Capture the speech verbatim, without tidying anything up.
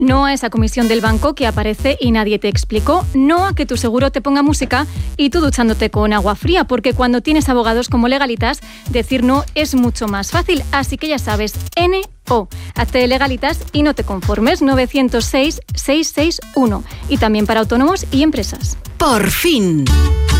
No a esa comisión del banco que aparece y nadie te explicó. No a que tu seguro te ponga música y tú duchándote con agua fría, porque cuando tienes abogados como Legalitas, decir no es mucho más fácil. Así que ya sabes, N O. Hazte Legalitas y no te conformes. nueve cero seis, seis seis uno. Y también para autónomos y empresas. Por fin.